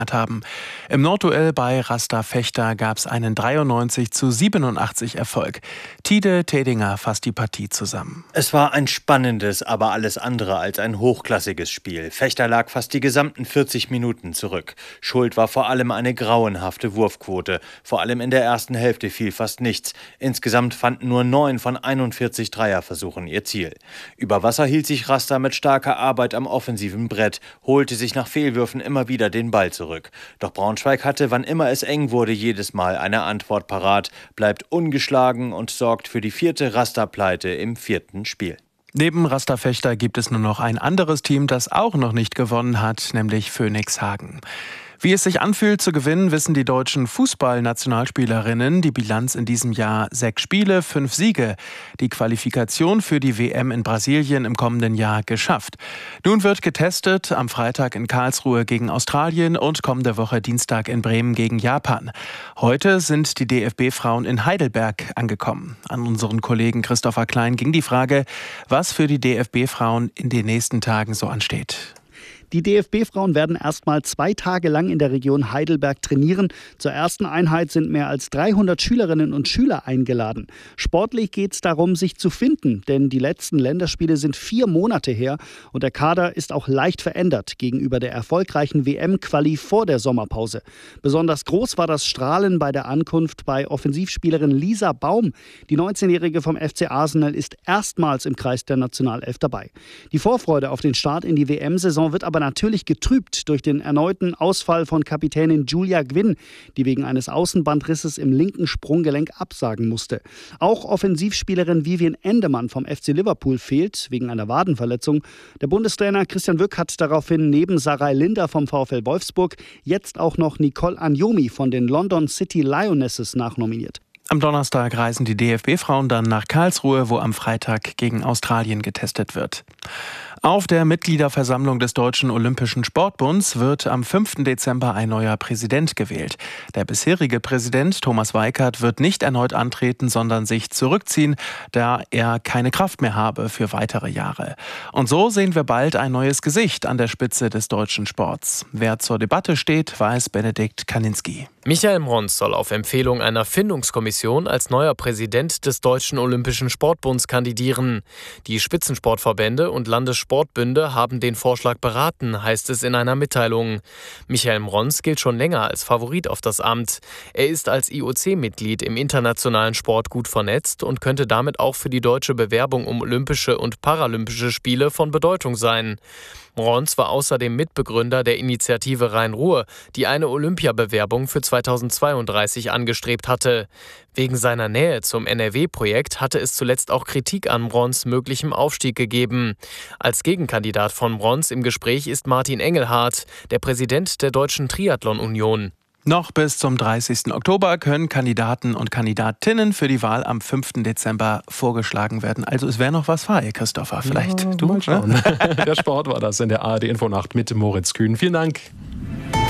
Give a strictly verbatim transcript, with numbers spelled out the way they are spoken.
haben. Im Nordduell bei Rasta Vechta gab es einen dreiundneunzig zu siebenundachtzig Erfolg. Tide Tedinger fasst die Partie zusammen. Es war ein spannendes, aber alles andere als ein hochklassiges Spiel. Vechta lag fast die gesamten vierzig Minuten zurück. Schuld war vor allem eine grauenhafte Wurfquote. Vor allem in der ersten Hälfte fiel fast nichts. Insgesamt fanden nur neun von einundvierzig Dreierversuchen ihr Ziel. Über Wasser hielt sich Rasta mit starker Arbeit am offensiven Brett, holte sich nach Fehlwürfen immer wieder den Ball zurück. Doch Braunschweig hatte, wann immer es eng wurde, jedes Mal eine Antwort parat, bleibt ungeschlagen und sorgt für die vierte Rasta-Pleite im vierten Spiel. Neben Rasta Vechta gibt es nur noch ein anderes Team, das auch noch nicht gewonnen hat, nämlich Phönix Hagen. Wie es sich anfühlt zu gewinnen, wissen die deutschen Fußball-Nationalspielerinnen. Die Bilanz in diesem Jahr: sechs Spiele, fünf Siege. Die Qualifikation für die W M in Brasilien im kommenden Jahr geschafft. Nun wird getestet, am Freitag in Karlsruhe gegen Australien und kommende Woche Dienstag in Bremen gegen Japan. Heute sind die D F B-Frauen in Heidelberg angekommen. An unseren Kollegen Christopher Klein ging die Frage, was für die D F B-Frauen in den nächsten Tagen so ansteht. Die D F B-Frauen werden erstmal zwei Tage lang in der Region Heidelberg trainieren. Zur ersten Einheit sind mehr als dreihundert Schülerinnen und Schüler eingeladen. Sportlich geht es darum, sich zu finden, denn die letzten Länderspiele sind vier Monate her und der Kader ist auch leicht verändert gegenüber der erfolgreichen W M-Quali vor der Sommerpause. Besonders groß war das Strahlen bei der Ankunft bei Offensivspielerin Lisa Baum. Die neunzehnjährige vom F C Arsenal ist erstmals im Kreis der Nationalelf dabei. Die Vorfreude auf den Start in die W M-Saison wird aber natürlich getrübt durch den erneuten Ausfall von Kapitänin Julia Gwynn, die wegen eines Außenbandrisses im linken Sprunggelenk absagen musste. Auch Offensivspielerin Vivian Endemann vom F C Liverpool fehlt wegen einer Wadenverletzung. Der Bundestrainer Christian Wück hat daraufhin neben Sarai Linder vom VfL Wolfsburg jetzt auch noch Nicole Anjomi von den London City Lionesses nachnominiert. Am Donnerstag reisen die D F B-Frauen dann nach Karlsruhe, wo am Freitag gegen Australien getestet wird. Auf der Mitgliederversammlung des Deutschen Olympischen Sportbunds wird am fünften Dezember ein neuer Präsident gewählt. Der bisherige Präsident Thomas Weikert wird nicht erneut antreten, sondern sich zurückziehen, da er keine Kraft mehr habe für weitere Jahre. Und so sehen wir bald ein neues Gesicht an der Spitze des deutschen Sports. Wer zur Debatte steht, weiß Benedikt Kaninski. Michael Mronz soll auf Empfehlung einer Findungskommission als neuer Präsident des Deutschen Olympischen Sportbunds kandidieren. Die Spitzensportverbände und Landessportbünde haben den Vorschlag beraten, heißt es in einer Mitteilung. Michael Mronz gilt schon länger als Favorit auf das Amt. Er ist als I O C-Mitglied im internationalen Sport gut vernetzt und könnte damit auch für die deutsche Bewerbung um Olympische und Paralympische Spiele von Bedeutung sein. Mronz war außerdem Mitbegründer der Initiative Rhein-Ruhr, die eine Olympiabewerbung für zweitausendzweiunddreißig angestrebt hatte. Wegen seiner Nähe zum N R W-Projekt hatte es zuletzt auch Kritik an Mronz möglichem Aufstieg gegeben. Als Gegenkandidat von Mronz im Gespräch ist Martin Engelhardt, der Präsident der Deutschen Triathlon-Union. Noch bis zum dreißigsten Oktober können Kandidaten und Kandidatinnen für die Wahl am fünften Dezember vorgeschlagen werden. Also es wäre noch was frei, Christopher. Vielleicht ja, du? Mal schauen. Der Sport war das in der A R D Infonacht mit Moritz Kühn. Vielen Dank.